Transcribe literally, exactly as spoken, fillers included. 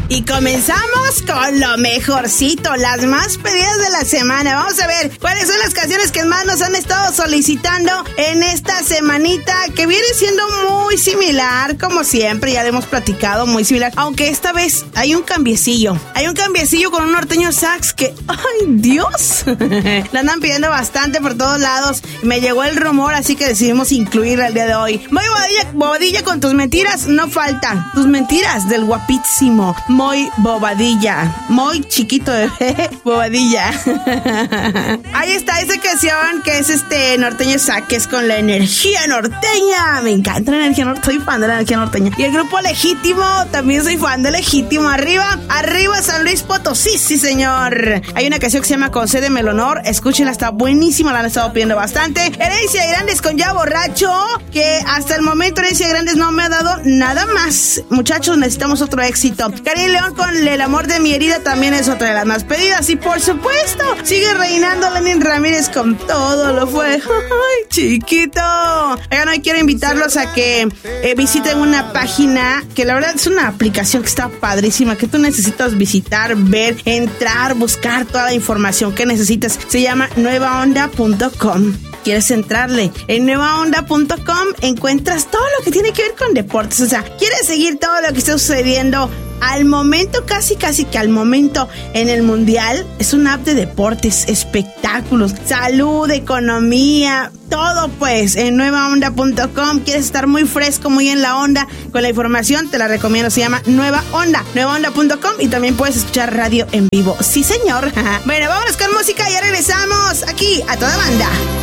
Y comenzamos con lo mejorcito, las más pedidas de la semana. Vamos a ver cuáles son las canciones que más nos han estado solicitando en esta semanita, que viene siendo muy similar, como siempre, ya lo hemos platicado, muy similar. Aunque esta vez hay un cambiecillo. Hay un cambiecillo con un norteño sax que, ¡ay, Dios! La andan pidiendo bastante por todos lados. Me llegó el rumor, así que decidimos incluirla el día de hoy. Muy bobadilla, bobadilla con tus mentiras, no faltan. Tus mentiras del guapísimo Muy Bobadilla, muy chiquito de bebé, Bobadilla. Ahí está esa canción que es este norteño sax, que es con la energía norteña. Me encanta la energía norteña, soy fan de la energía norteña. Y el grupo Legítimo, también soy fan de Legítimo. Arriba, arriba San Luis Potosí, sí señor. Hay una canción que se llama Concédeme el honor, escúchenla, está buenísima, la han estado pidiendo bastante. Herencia de Grandes con Ya Borracho, que hasta el momento Herencia de Grandes no me ha dado nada más. Muchachos, necesitamos otro éxito. Karim León con El amor de mi herida también es otra de las más pedidas. Y por supuesto, sigue reinando Lenin Ramírez con Todo lo fue. ¡Ay, chiquito! Oigan, hoy quiero invitarlos a que eh, visiten una página que la verdad es una aplicación que está padrísima, que tú necesitas visitar, ver, entrar, buscar toda la información que necesitas. Se llama nueva onda punto com. ¿Quieres entrarle? En nueva onda punto com encuentras todo lo que tiene que ver con deportes. O sea, ¿quieres seguir todo lo que está sucediendo al momento, casi casi que al momento en el mundial? Es una app de deportes, espectáculos, salud, economía, todo pues en nueva onda punto com. ¿Quieres estar muy fresco, muy en la onda con la información? Te la recomiendo, se llama Nueva Onda, nueva onda punto com, y también puedes escuchar radio en vivo. Sí, señor. Bueno, vámonos con música y ya regresamos aquí a toda banda.